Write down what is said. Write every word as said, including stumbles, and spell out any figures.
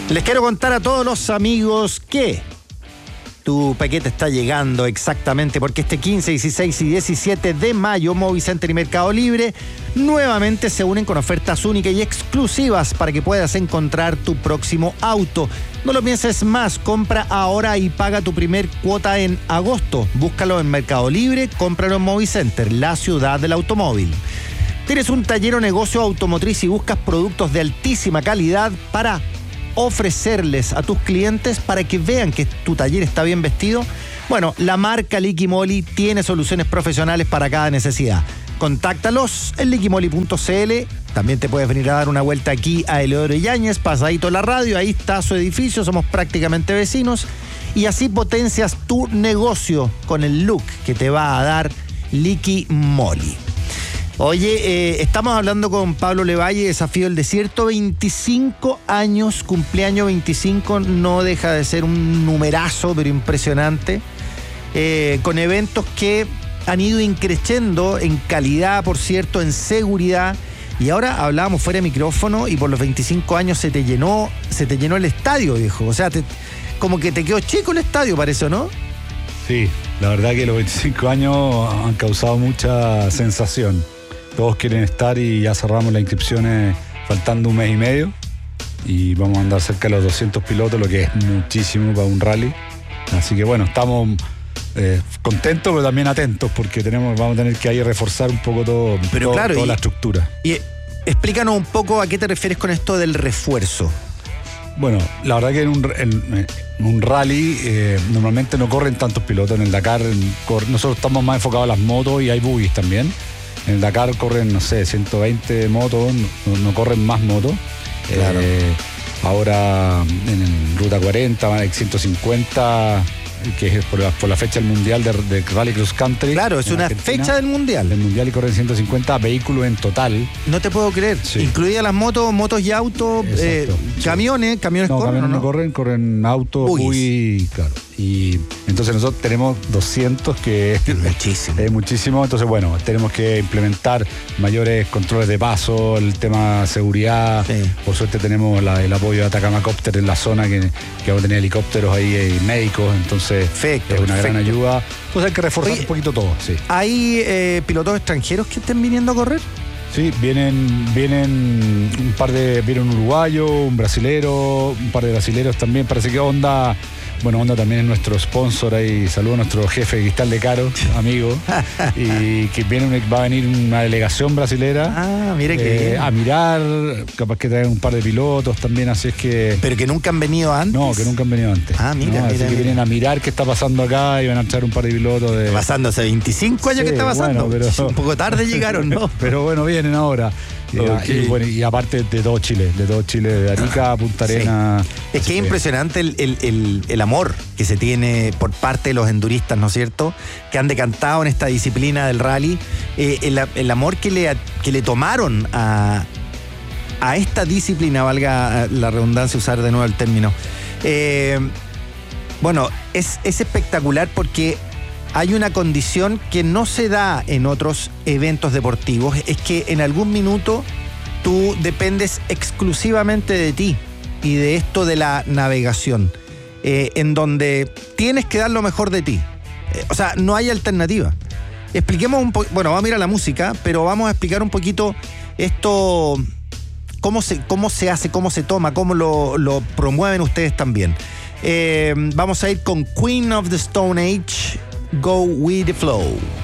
Les quiero contar a todos los amigos que tu paquete está llegando exactamente porque este quince, dieciséis y diecisiete de mayo Movicenter y Mercado Libre nuevamente se unen con ofertas únicas y exclusivas para que puedas encontrar tu próximo auto. No lo pienses más, compra ahora y paga tu primer cuota en agosto. Búscalo en Mercado Libre, cómpralo en Movicenter, la ciudad del automóvil. ¿Tienes un taller o negocio automotriz y buscas productos de altísima calidad para ofrecerles a tus clientes para que vean que tu taller está bien vestido? Bueno, la marca Liqui Moly tiene soluciones profesionales para cada necesidad. Contáctalos en liquimoli punto cl. También te puedes venir a dar una vuelta aquí a Eleodoro Yáñez, pasadito la radio, ahí está su edificio, somos prácticamente vecinos. Y así potencias tu negocio con el look que te va a dar Liqui Moly. Oye, eh, estamos hablando con Pablo Levalle, Desafío del Desierto, veinticinco años, cumpleaños veinticinco, no deja de ser un numerazo, pero impresionante, eh, con eventos que han ido increciendo en calidad, por cierto, en seguridad, y ahora hablábamos fuera de micrófono y por los veinticinco años se te llenó, se te llenó el estadio, viejo, o sea, te, como que te quedó chico el estadio, parece, ¿no? Sí, la verdad que los veinticinco años han causado mucha sensación. Todos quieren estar y ya cerramos las inscripciones faltando un mes y medio y vamos a andar cerca de los doscientos pilotos, lo que es muchísimo para un rally. Así que bueno, estamos eh, contentos pero también atentos porque tenemos, vamos a tener que ahí reforzar un poco todo, pero todo, claro, toda y, la estructura. Y explícanos un poco a qué te refieres con esto del refuerzo. Bueno, la verdad que en un, en, en un rally eh, normalmente no corren tantos pilotos. En el Dakar en, cor, nosotros estamos más enfocados a las motos y hay buggies también. En el Dakar corren, no sé, ciento veinte motos, no, no corren más motos. Claro. Eh, ahora en, en Ruta cuarenta van a ciento cincuenta, que es por la, por la fecha del Mundial de, de Rally Cross Country. Claro, es una Argentina, fecha del Mundial. Del Mundial y corren ciento cincuenta vehículos en total. No te puedo creer. Sí. Incluidas las motos, motos y autos, eh, sí. camiones, camiones no, corren. Camiones no, no corren, corren autos, buggy, claro. Y entonces nosotros tenemos doscientos, que es muchísimo. Es muchísimo. Entonces, bueno, tenemos que implementar mayores controles de paso, el tema de seguridad. Sí. Por suerte tenemos la, el apoyo de Atacama Copter en la zona, que, que vamos a tener helicópteros ahí, eh, médicos. Entonces, perfecto, es una perfecto. gran ayuda. Pues hay que reforzar Oye, un poquito todo. Sí. ¿Hay eh, pilotos extranjeros que estén viniendo a correr? Sí, vienen, vienen un par de, vienen un uruguayo, un brasilero, un par de brasileros también. Parece que Honda, bueno, Honda también es nuestro sponsor ahí. Saludo a nuestro jefe Cristal de Caro, amigo. Y que viene, va a venir una delegación brasilera. Ah, mire que eh, a mirar, capaz que traen un par de pilotos también, así es que. Pero que nunca han venido antes. No, que nunca han venido antes. Ah, mira, no, mira, así mira. que vienen a mirar qué está pasando acá y van a traer un par de pilotos de. Pasando hace veinticinco años sí, que está pasando. Bueno, pero... Un poco tarde llegaron, ¿no? Pero bueno, vienen ahora. Okay. Y, bueno, y aparte de todo Chile, de todo Chile, de Arica a Punta Arena. Sí. Es que es impresionante el, el, el, el amor que se tiene por parte de los enduristas, ¿no es cierto? Que han decantado en esta disciplina del rally. Eh, el, el amor que le, que le tomaron a, a esta disciplina, valga la redundancia usar de nuevo el término. Eh, bueno, es, es espectacular porque hay una condición que no se da en otros eventos deportivos, es que en algún minuto tú dependes exclusivamente de ti y de esto de la navegación, eh, en donde tienes que dar lo mejor de ti. Eh, o sea, no hay alternativa. Expliquemos un poco, bueno, vamos a ir a la música, pero vamos a explicar un poquito esto, cómo se, cómo se hace, cómo se toma, cómo lo, lo promueven ustedes también. Eh, vamos a ir con Queen of the Stone Age, Go With The Flow.